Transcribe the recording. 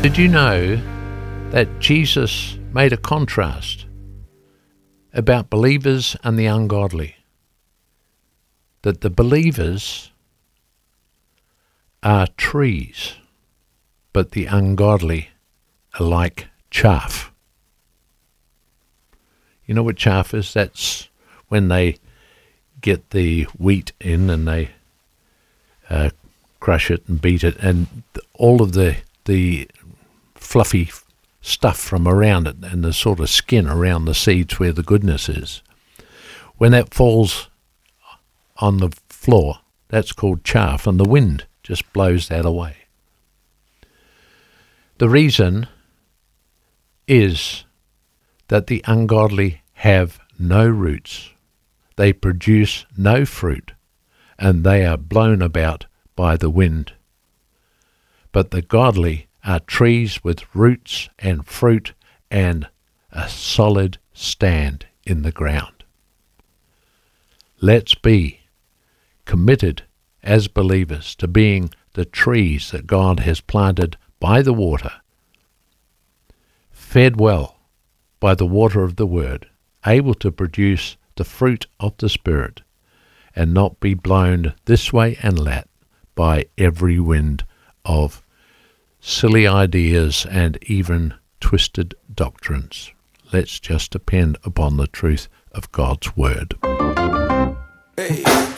Did you know that Jesus made a contrast about believers and the ungodly? That the believers are trees, but the ungodly are like chaff. You know what chaff is? That's when they get the wheat in and they crush it and beat it, and all of the fluffy stuff from around it and the sort of skin around the seeds where the goodness is, when that falls on the floor, that's called chaff, and the wind just blows that away. The reason is that the ungodly have no roots, they produce no fruit, and they are blown about by the wind. But the godly are trees with roots and fruit and a solid stand in the ground. Let's be committed as believers to being the trees that God has planted by the water, fed well by the water of the Word, able to produce the fruit of the Spirit, and not be blown this way and that by every wind of silly ideas and even twisted doctrines. Let's just depend upon the truth of God's Word. Hey.